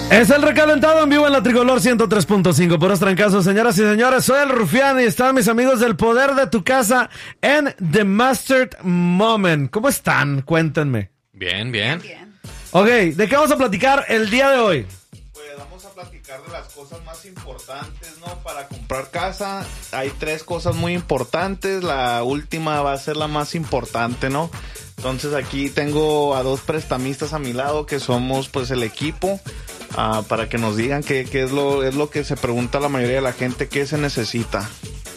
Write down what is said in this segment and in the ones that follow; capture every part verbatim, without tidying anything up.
Es el recalentado en vivo en la Tricolor ciento tres punto cinco. Puros trancazos, señoras y señores. Soy el Rufián y están mis amigos del Poder de tu Casa en The Mastered Moment. ¿Cómo están? Cuéntenme. Bien, bien. bien. Ok, ¿de qué vamos a platicar el día de hoy? Pues vamos a platicar de las cosas más importantes, ¿no? Para comprar casa hay tres cosas muy importantes. La última va a ser la más importante, ¿no? Entonces aquí tengo a dos prestamistas a mi lado que somos pues el equipo. Uh, para que nos digan qué, qué es lo es lo que se pregunta la mayoría de la gente, qué se necesita.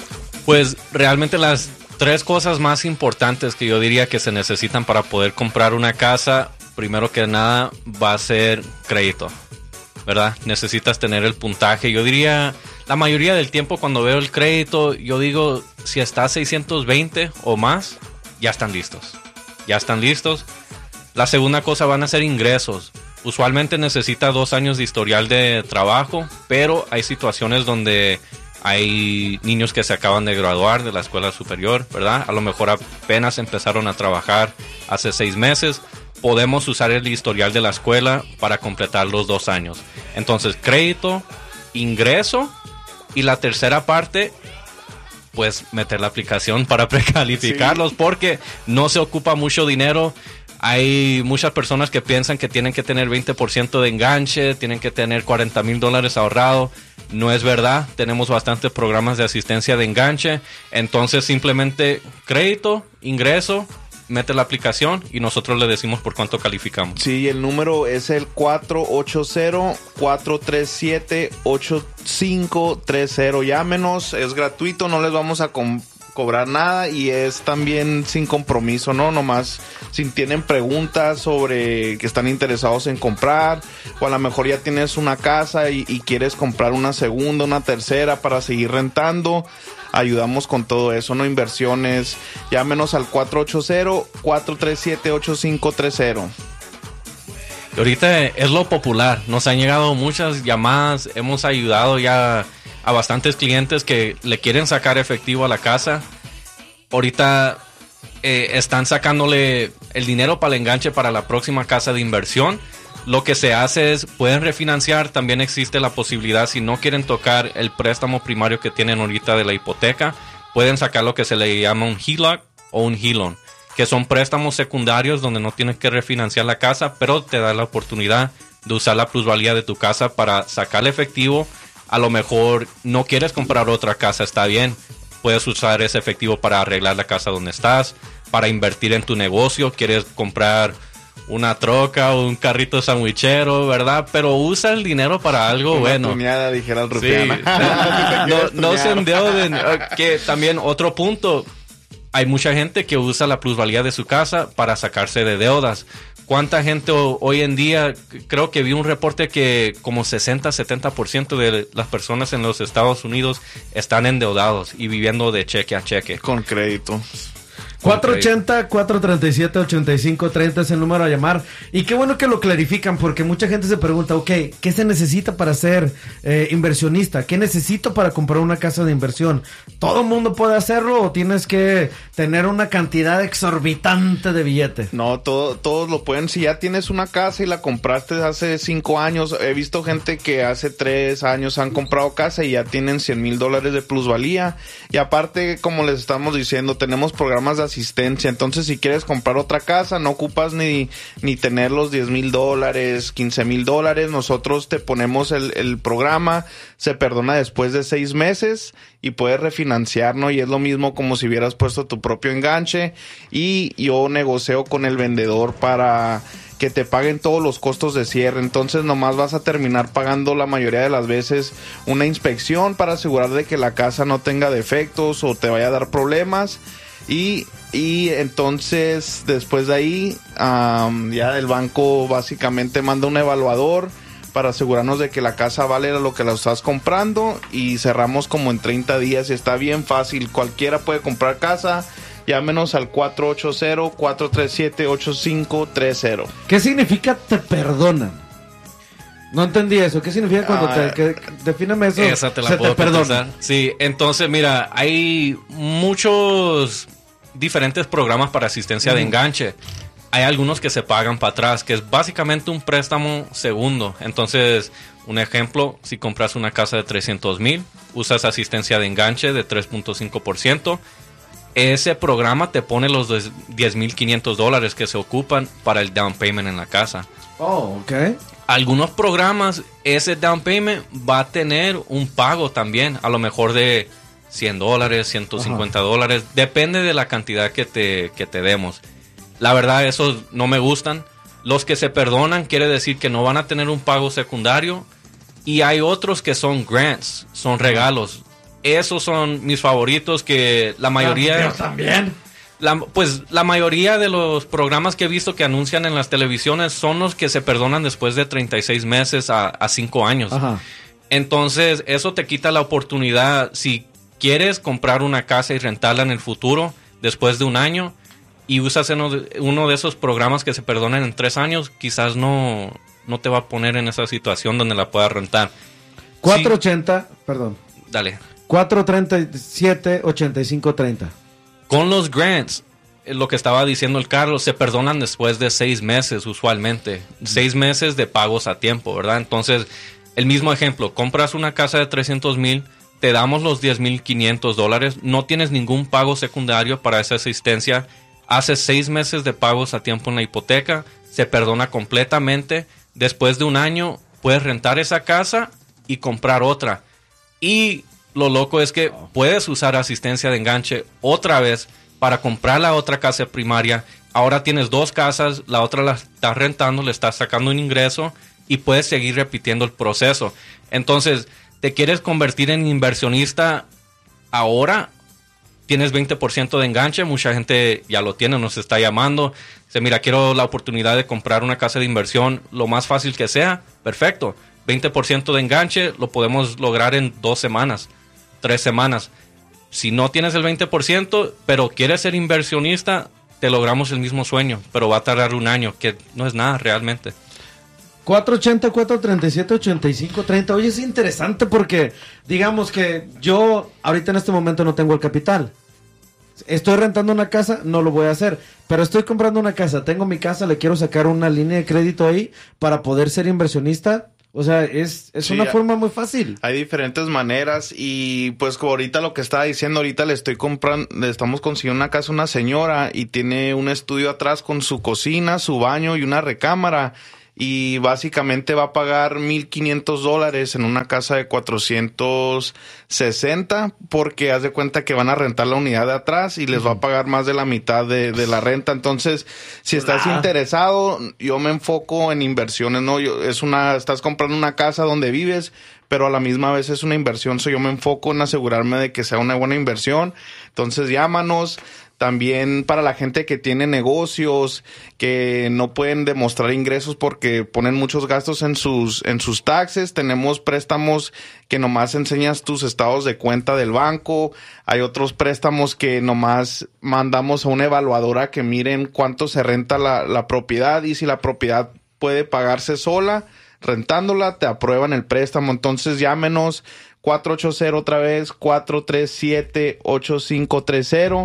Pues realmente las tres cosas más importantes que yo diría que se necesitan para poder comprar una casa, primero que nada va a ser crédito, ¿verdad? Necesitas tener el puntaje. Yo diría, la mayoría del tiempo cuando veo el crédito, yo digo, si está a seiscientos veinte o más, ya están listos. Ya están listos. La segunda cosa van a ser ingresos. Usualmente necesita dos años de historial de trabajo, pero hay situaciones donde hay niños que se acaban de graduar de la escuela superior, ¿verdad? A lo mejor apenas empezaron a trabajar hace seis meses. Podemos usar el historial de la escuela para completar los dos años. Entonces, crédito, ingreso y la tercera parte, pues meter la aplicación para precalificarlos, sí. Porque no se ocupa mucho dinero. Hay muchas personas que piensan que tienen que tener veinte por ciento de enganche, tienen que tener cuarenta mil dólares ahorrado. No es verdad, tenemos bastantes programas de asistencia de enganche. Entonces simplemente crédito, ingreso, mete la aplicación y nosotros le decimos por cuánto calificamos. Sí, el número es el cuatro ocho cero, cuatro tres siete, ocho cinco tres cero. Llámenos, es gratuito, no les vamos a comprar. cobrar nada y es también sin compromiso, ¿no? Nomás si tienen preguntas sobre que están interesados en comprar o a lo mejor ya tienes una casa y, y quieres comprar una segunda, una tercera para seguir rentando, ayudamos con todo eso, ¿no? Inversiones, llámenos al cuatro ocho cero, cuatro tres siete, ocho cinco tres cero. Y ahorita es lo popular, nos han llegado muchas llamadas, hemos ayudado ya a bastantes clientes que le quieren sacar efectivo a la casa. Ahorita eh, están sacándole el dinero para el enganche para la próxima casa de inversión. Lo que se hace es, pueden refinanciar, también existe la posibilidad, si no quieren tocar el préstamo primario que tienen ahorita de la hipoteca, pueden sacar lo que se le llama un H E L O C o un H E L O N, que son préstamos secundarios donde no tienes que refinanciar la casa, pero te da la oportunidad de usar la plusvalía de tu casa para sacarle efectivo. A lo mejor no quieres comprar otra casa, está bien. Puedes usar ese efectivo para arreglar la casa donde estás, para invertir en tu negocio. Quieres comprar una troca o un carrito sandwichero, ¿verdad? Pero usa el dinero para algo una bueno. Tuneada, dijera el Rufián. Sí. no, no se endeuden. Que también otro punto. Hay mucha gente que usa la plusvalía de su casa para sacarse de deudas. ¿Cuánta gente hoy en día? Creo que vi un reporte que como sesenta a setenta por ciento de las personas en los Estados Unidos están endeudados y viviendo de cheque a cheque. Con crédito. cuatro ochenta, cuatro treinta y siete, ochenta y cinco treinta es el número a llamar. Y qué bueno que lo clarifican, porque mucha gente se pregunta, ok, ¿qué se necesita para ser eh, inversionista? ¿Qué necesito para comprar una casa de inversión? ¿Todo el mundo puede hacerlo o tienes que tener una cantidad exorbitante de billetes? No, todo, todos lo pueden. Si ya tienes una casa y la compraste hace cinco años, he visto gente que hace tres años han comprado casa y ya tienen cien mil dólares de plusvalía. Y aparte, como les estamos diciendo, tenemos programas de asistencia. Entonces, si quieres comprar otra casa, no ocupas ni, ni tener los diez mil dólares, quince mil dólares. Nosotros te ponemos el, el programa, se perdona después de seis meses y puedes refinanciar, ¿no? Y es lo mismo como si hubieras puesto tu propio enganche. Y yo negocio con el vendedor para que te paguen todos los costos de cierre. Entonces nomás vas a terminar pagando la mayoría de las veces una inspección para asegurar de que la casa no tenga defectos o te vaya a dar problemas. Y, y entonces después de ahí um, ya el banco básicamente manda un evaluador para asegurarnos de que la casa vale lo que la estás comprando y cerramos como en treinta días y está bien fácil. Cualquiera puede comprar casa. Llámenos al cuatro ocho cero, cuatro tres siete, ocho cinco tres cero. ¿Qué significa te perdonan? No entendí eso. ¿Qué significa cuando Ah, te... Que, defíname eso. Esa te la se puedo te perdona. contestar. Sí, entonces mira, hay muchos diferentes programas para asistencia uh-huh. de enganche. hay algunos que se pagan para atrás, que es básicamente un préstamo segundo. Entonces, un ejemplo, si compras una casa de trescientos mil, usas asistencia de enganche de tres punto cinco por ciento. Ese programa te pone los diez mil quinientos dólares que se ocupan para el down payment en la casa. Oh, ok. Algunos programas, ese down payment va a tener un pago también, a lo mejor de cien dólares, ciento cincuenta dólares, depende de la cantidad que te, que te demos. La verdad, esos no me gustan. Los que se perdonan quiere decir que no van a tener un pago secundario. Y hay otros que son grants, son regalos. Esos son mis favoritos, que la mayoría... Yo también. La, pues la mayoría de los programas que he visto que anuncian en las televisiones son los que se perdonan después de treinta y seis meses a cinco años. Ajá. Entonces, eso te quita la oportunidad. Si quieres comprar una casa y rentarla en el futuro, después de un año, y usas uno de, uno de esos programas que se perdonan en tres años, quizás no, no te va a poner en esa situación donde la puedas rentar. cuatrocientos ochenta, sí. Perdón. Dale. cuatrocientos treinta y siete, ochenta y cinco treinta. Con los grants, lo que estaba diciendo el Carlos, se perdonan después de seis meses usualmente. Mm. Seis meses de pagos a tiempo, ¿verdad? Entonces, el mismo ejemplo, compras una casa de trescientos mil, te damos los diez mil quinientos dólares, no tienes ningún pago secundario para esa asistencia, haces seis meses de pagos a tiempo en la hipoteca, se perdona completamente. Después de un año, puedes rentar esa casa y comprar otra. Y lo loco es que puedes usar asistencia de enganche otra vez para comprar la otra casa primaria. Ahora tienes dos casas, la otra la estás rentando, le estás sacando un ingreso y puedes seguir repitiendo el proceso. Entonces, ¿te quieres convertir en inversionista ahora? Tienes veinte por ciento de enganche, mucha gente ya lo tiene, nos está llamando. Dice, mira, quiero la oportunidad de comprar una casa de inversión lo más fácil que sea. Perfecto, veinte por ciento de enganche lo podemos lograr en dos semanas. Tres semanas. Si no tienes el veinte por ciento, pero quieres ser inversionista, te logramos el mismo sueño, pero va a tardar un año, que no es nada realmente. cuatrocientos ochenta, cuatrocientos treinta y siete, ochenta y cinco treinta. Oye, es interesante porque, digamos que yo ahorita en este momento no tengo el capital. Estoy rentando una casa, no lo voy a hacer. Pero estoy comprando una casa, tengo mi casa, le quiero sacar una línea de crédito ahí para poder ser inversionista. O sea, es, es sí, una forma muy fácil. Hay diferentes maneras y pues como ahorita lo que estaba diciendo, ahorita le estoy comprando, le estamos consiguiendo una casa a una señora y tiene un estudio atrás con su cocina, su baño y una recámara. Y básicamente va a pagar mil quinientos dólares en una casa de cuatrocientos sesenta porque haz de cuenta que van a rentar la unidad de atrás y les uh-huh. va a pagar más de la mitad de, de la renta. Entonces, si estás nah. interesado, yo me enfoco en inversiones, ¿no? Yo, es una, estás comprando una casa donde vives, pero a la misma vez es una inversión. So yo me enfoco en asegurarme de que sea una buena inversión. Entonces, llámanos. También para la gente que tiene negocios, que no pueden demostrar ingresos porque ponen muchos gastos en sus en sus taxes, tenemos préstamos que nomás enseñas tus estados de cuenta del banco. Hay otros préstamos que nomás mandamos a una evaluadora que miren cuánto se renta la, la propiedad y si la propiedad puede pagarse sola, rentándola, te aprueban el préstamo. Entonces llámenos cuatro ocho cero otra vez, cuatro tres siete, ocho cinco tres cero.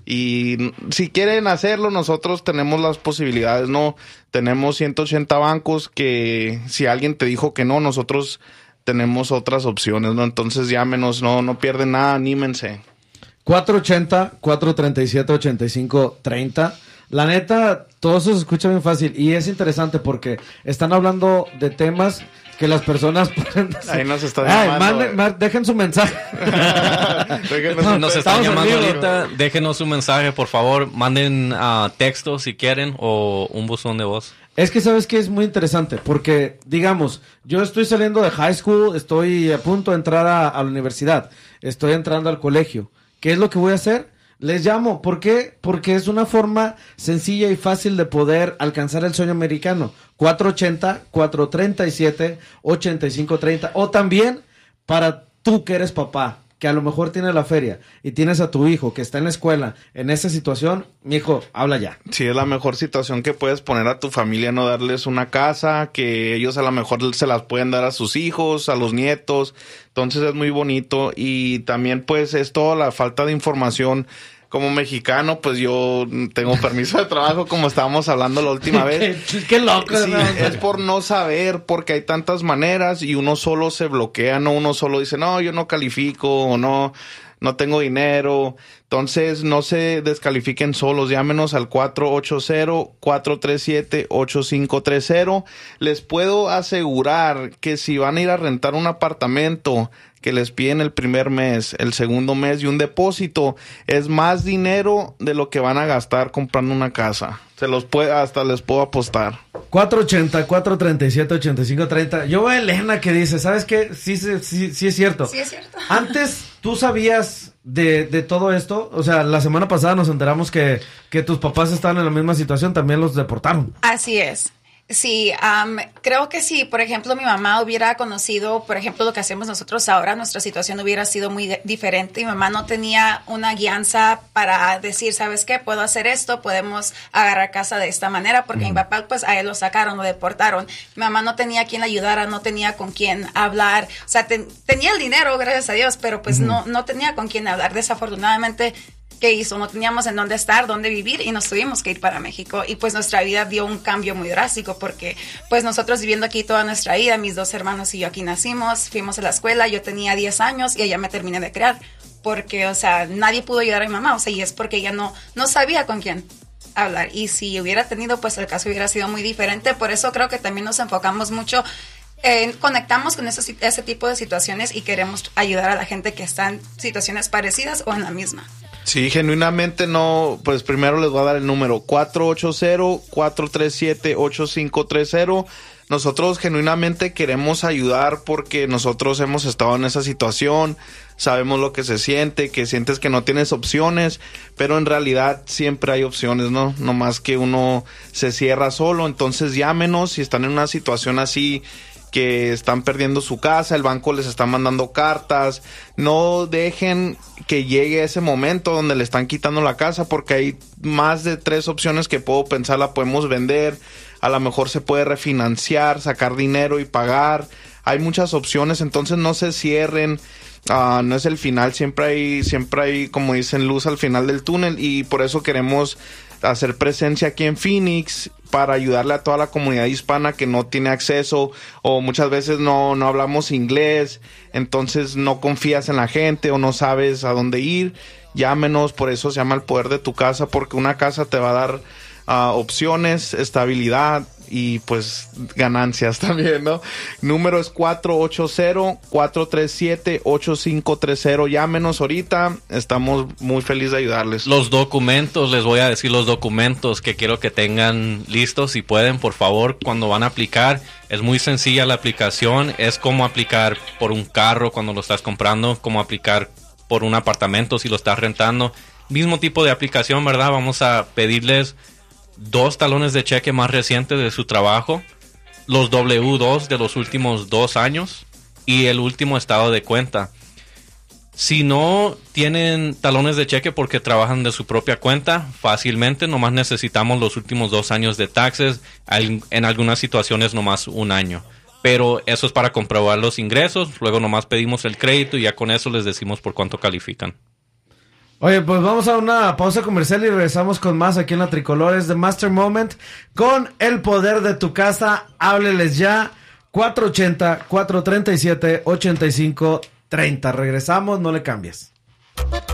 Y si quieren hacerlo, nosotros tenemos las posibilidades, ¿no? Tenemos ciento ochenta bancos que si alguien te dijo que no, nosotros tenemos otras opciones, ¿no? Entonces llámenos, no, no pierden nada, anímense. cuatrocientos ochenta, cuatrocientos treinta y siete, ochenta y cinco treinta. La neta, todo eso se escucha bien fácil y es interesante porque están hablando de temas que las personas pueden decir. Ahí nos están llamando. Ay, manden, man, dejen su mensaje. Déjenos, nos están llamando ahorita. Déjenos su mensaje, por favor. Manden uh, texto si quieren o un buzón de voz. Es que sabes que es muy interesante porque, digamos, yo estoy saliendo de high school, estoy a punto de entrar a, a la universidad, estoy entrando al colegio. ¿Qué es lo que voy a hacer? Les llamo. ¿Por qué? Porque es una forma sencilla y fácil de poder alcanzar el sueño americano. cuatrocientos ochenta, cuatrocientos treinta y siete, ochenta y cinco treinta. O también para tú que eres papá, que a lo mejor tienes la feria y tienes a tu hijo que está en la escuela en esa situación, mi hijo, habla ya. Sí, es la mejor situación que puedes poner a tu familia, no darles una casa, que ellos a lo mejor se las pueden dar a sus hijos, a los nietos. Entonces es muy bonito y también pues es toda la falta de información. como mexicano, pues yo tengo permiso de trabajo, como estábamos hablando la última vez. qué, qué loco. Sí, es por no saber, porque hay tantas maneras y uno solo se bloquea, no, uno solo dice, no, yo no califico, o no, no tengo dinero. Entonces, no se descalifiquen solos. Llámenos al cuatro ocho cero, cuatro tres siete, ocho cinco tres cero. Les puedo asegurar que si van a ir a rentar un apartamento que les piden el primer mes, el segundo mes y un depósito, es más dinero de lo que van a gastar comprando una casa. Se los puede, hasta les puedo apostar. cuatro ochenta, cuatro treinta y siete, ochenta y cinco treinta. Yo veo a Elena que dice, ¿sabes qué? Sí, sí, sí, sí es cierto. Sí es cierto. Antes, ¿tú sabías de, de todo esto? O sea, la semana pasada nos enteramos que, que tus papás estaban en la misma situación, también los deportaron. Así es. Sí, um, creo que si, por ejemplo, mi mamá hubiera conocido, por ejemplo, lo que hacemos nosotros ahora, nuestra situación hubiera sido muy de- diferente. Mi mamá no tenía una guianza para decir, ¿sabes qué? Puedo hacer esto, podemos agarrar casa de esta manera, porque mm. mi papá, pues, a él lo sacaron, lo deportaron. Mi mamá no tenía quien la ayudara, no tenía con quién hablar. O sea, ten- tenía el dinero, gracias a Dios, pero pues mm. no, no tenía con quién hablar. Desafortunadamente, ¿qué hizo? No teníamos en dónde estar, dónde vivir y nos tuvimos que ir para México y pues nuestra vida dio un cambio muy drástico porque pues nosotros viviendo aquí toda nuestra vida, mis dos hermanos y yo aquí nacimos, fuimos a la escuela, yo tenía diez años y ella me terminé de criar porque, o sea, nadie pudo ayudar a mi mamá, o sea, y es porque ella no, no sabía con quién hablar y si hubiera tenido, pues el caso hubiera sido muy diferente, por eso creo que también nos enfocamos mucho. Eh, conectamos con ese, ese tipo de situaciones y queremos ayudar a la gente que está en situaciones parecidas o en la misma. Sí, genuinamente no, pues primero les voy a dar el número cuatro ocho cero, cuatro tres siete, ocho cinco tres cero. Nosotros genuinamente queremos ayudar porque nosotros hemos estado en esa situación, sabemos lo que se siente, que sientes que no tienes opciones, pero en realidad siempre hay opciones, ¿no? No más que uno se cierra solo, entonces llámenos si están en una situación así, que están perdiendo su casa, el banco les está mandando cartas, no dejen que llegue ese momento donde le están quitando la casa porque hay más de tres opciones que puedo pensar, la podemos vender, a lo mejor se puede refinanciar, sacar dinero y pagar, hay muchas opciones, entonces no se cierren, uh, no es el final, siempre hay, siempre hay, como dicen, luz al final del túnel y por eso queremos hacer presencia aquí en Phoenix para ayudarle a toda la comunidad hispana que no tiene acceso o muchas veces no, no hablamos inglés, entonces no confías en la gente o no sabes a dónde ir, llámenos, por eso se llama el poder de tu casa, porque una casa te va a dar uh, opciones, estabilidad y pues ganancias también, ¿no? Número es cuatro ocho cero, cuatro tres siete, ocho cinco tres cero. Llámenos ahorita, estamos muy felices de ayudarles. Los documentos, les voy a decir los documentos que quiero que tengan listos, si pueden, por favor, cuando van a aplicar. Es muy sencilla la aplicación, es como aplicar por un carro cuando lo estás comprando, como aplicar por un apartamento si lo estás rentando. Mismo tipo de aplicación, ¿verdad? Vamos a pedirles dos talones de cheque más recientes de su trabajo, los doble u dos de los últimos dos años y el último estado de cuenta. Si no tienen talones de cheque porque trabajan de su propia cuenta, fácilmente nomás necesitamos los últimos dos años de taxes, en algunas situaciones nomás un año. Pero eso es para comprobar los ingresos, luego nomás pedimos el crédito y ya con eso les decimos por cuánto califican. Oye, pues vamos a una pausa comercial y regresamos con más aquí en la Tricolor. Es The Master Moment con el poder de tu casa. Hábleles ya. cuatro ochenta, cuatro treinta y siete, ochenta y cinco treinta. Regresamos, no le cambies.